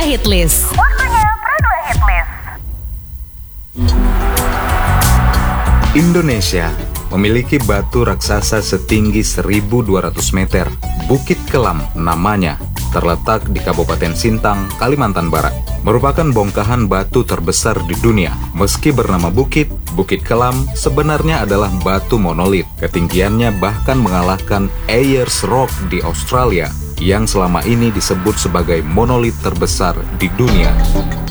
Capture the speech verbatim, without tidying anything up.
Hitlist. Waktunya Pro dua Hitlist. Indonesia memiliki batu raksasa setinggi seribu dua ratus meter. Bukit Kelam namanya, terletak di Kabupaten Sintang, Kalimantan Barat. Merupakan bongkahan batu terbesar di dunia. Meski bernama bukit, Bukit Kelam sebenarnya adalah batu monolit. Ketinggiannya bahkan mengalahkan Ayers Rock di Australia, yang selama ini disebut sebagai monolit terbesar di dunia.